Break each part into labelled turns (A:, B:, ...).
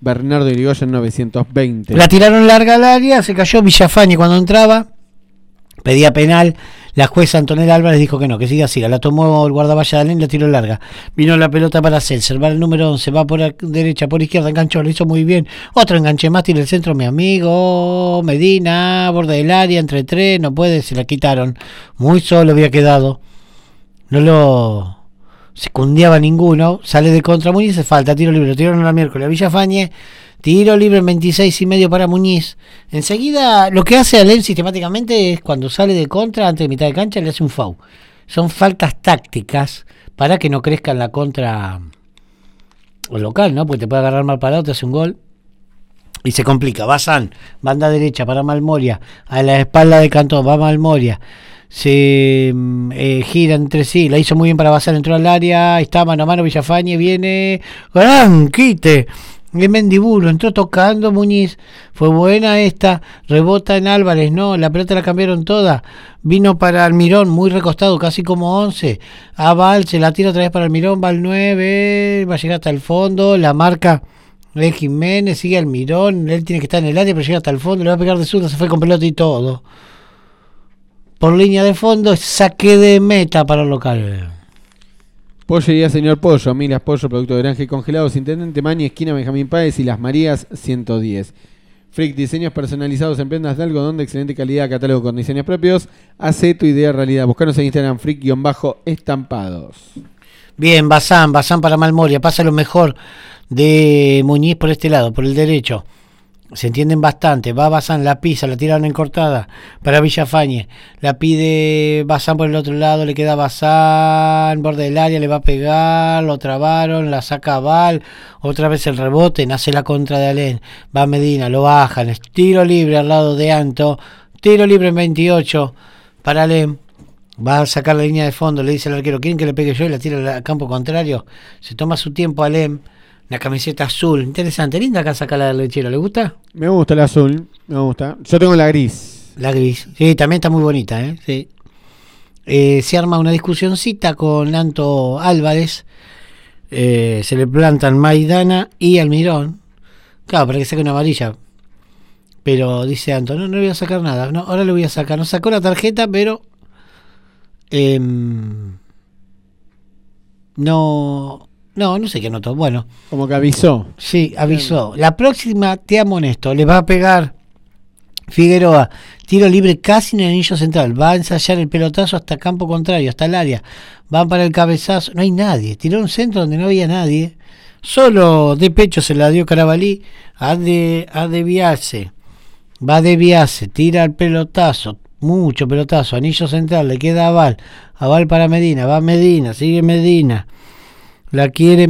A: Bernardo Irigoyen 920.
B: La tiraron larga al área, se cayó Villafañe cuando entraba, pedía penal. La jueza Antonella Álvarez dijo que no, que siga. La tomó el guardaballa de Alén, la tiró larga. Vino la pelota para Seltzer, va el número 11, va por la derecha, por izquierda, enganchó, lo hizo muy bien. Otro enganche más, tira el centro, mi amigo Medina, borde del área, entre tres, no puede, se la quitaron. Muy solo había quedado. No lo secundiaba ninguno. Sale de contra Muñiz, se falta, tiro libre, tiraron la miércoles a Villafañe. Tiro libre en 26,5 para Muñiz. Enseguida, lo que hace Alén sistemáticamente es cuando sale de contra, antes de mitad de cancha, le hace un foul. Son faltas tácticas para que no crezca en la contra local, ¿no? Porque te puede agarrar mal parado, te hace un gol y se complica. Bazán, banda derecha para Malmoria, a la espalda de Cantón, va Malmoria. Se gira entre sí, la hizo muy bien para Bazán, entró al área, está mano a mano Villafañe, viene, gran quite. De Mendibulo, entró tocando Muñiz, fue buena esta, rebota en Álvarez, no, la pelota la cambiaron toda, vino para Almirón, muy recostado, casi como 11, a Val, se la tira otra vez para Almirón, va al 9, va a llegar hasta el fondo, la marca de Jiménez, sigue Almirón, él tiene que estar en el área, pero llega hasta el fondo, le va a pegar de zurda, se fue con pelota y todo. Por línea de fondo, saque de meta para el local.
A: Pollería Señor Pollo, Milas Pollo, producto de granja y congelados, Intendente Mani, esquina Benjamín Páez y Las Marías 110. Frick, diseños personalizados en prendas de algodón de excelente calidad, catálogo con diseños propios. Hace tu idea realidad. Buscanos en Instagram, Frick-estampados.
B: Bien, Bazán para Malmoria, pasa lo mejor de Muñiz por este lado, por el derecho. Se entienden bastante, va Bazán, la pisa, la tiraron en cortada para Villafañe, la pide Bazán por el otro lado, le queda Bazán, borde del área, le va a pegar, lo trabaron, la saca Val, otra vez el rebote, nace la contra de Alén, va Medina, lo bajan, tiro libre al lado de Anto, tiro libre en 28 para Alén, va a sacar la línea de fondo, le dice al arquero, ¿quieren que le pegue yo? Y la tira al campo contrario, se toma su tiempo Alén. La camiseta azul, interesante, linda casa acá la del lechero, ¿le gusta?
A: Me gusta la azul, me gusta. Yo tengo la gris.
B: La gris, sí, también está muy bonita, sí. Se arma una discusioncita con Anto Álvarez, se le plantan Maidana y Almirón, claro, para que saque una amarilla, pero dice Anto, no le voy a sacar nada, no, ahora le voy a sacar, no sacó la tarjeta, pero no sé qué notó. Bueno.
A: Como que avisó.
B: Sí, avisó. La próxima, te amonesto, le va a pegar Figueroa. Tiro libre casi en el anillo central. Va a ensayar el pelotazo hasta campo contrario, hasta el área. Van para el cabezazo. No hay nadie. Tiró un centro donde no había nadie. Solo de pecho se la dio Carabalí. A desviarse. Va a desviarse. Tira el pelotazo. Mucho pelotazo. Anillo central. Le queda a Val. A Val para Medina. Va Medina. Sigue Medina. La quiere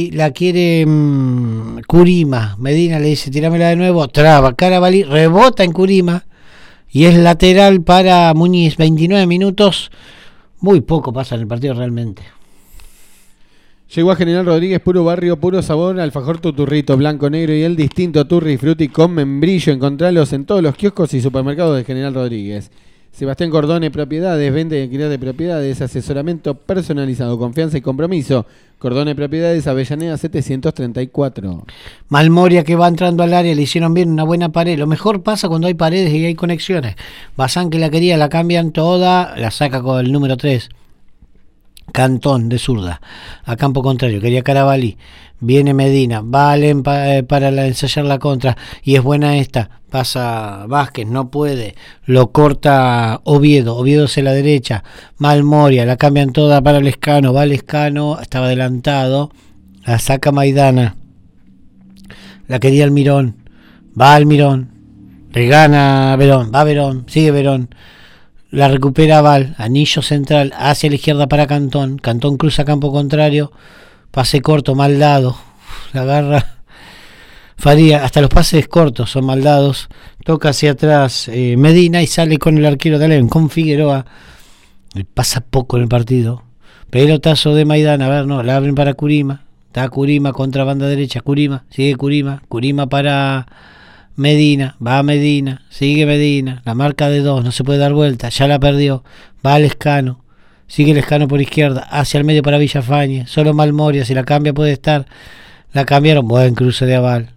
B: Curima. Medina le dice, tirámela de nuevo. Traba. Carabalí rebota en Curima. Y es lateral para Muñiz. 29 minutos. Muy poco pasa en el partido realmente.
A: Llegó a General Rodríguez, puro barrio, puro sabor, alfajor tuturrito, blanco, negro y el distinto turri frutti con membrillo. Encontralos en todos los kioscos y supermercados de General Rodríguez. Sebastián Cordone Propiedades, venta y alquiler de propiedades, asesoramiento personalizado, confianza y compromiso. Cordone Propiedades, Avellaneda 734.
B: Malmoria que va entrando al área, le hicieron bien una buena pared. Lo mejor pasa cuando hay paredes y hay conexiones. Bazán que la quería, la cambian toda, la saca con el número 3. Cantón de zurda, a campo contrario, quería Carabalí, viene Medina, Valen para ensayar la contra, y es buena esta, pasa Vázquez, no puede, lo corta Oviedo hacia la derecha, Malmoria, la cambian toda para Lescano, va Lescano, estaba adelantado, la saca Maidana, la quería Almirón, va Almirón, le gana Verón, va Verón, sigue Verón, la recupera Val, anillo central, hacia la izquierda para Cantón, Cantón cruza campo contrario, pase corto, mal dado, la agarra Faría, hasta los pases cortos son mal dados, toca hacia atrás Medina y sale con el arquero de Alén, con Figueroa, pasa poco en el partido, pelotazo de Maidana, a ver, no, la abren para Curima, está Curima contra banda derecha, Curima, sigue Curima para Medina, va Medina, sigue Medina, la marca de 2, no se puede dar vuelta, ya la perdió, va al Lescano, sigue Lescano por izquierda, hacia el medio para Villafañe, solo Malmoria, si la cambia puede estar, la cambiaron, buen cruce de Aval,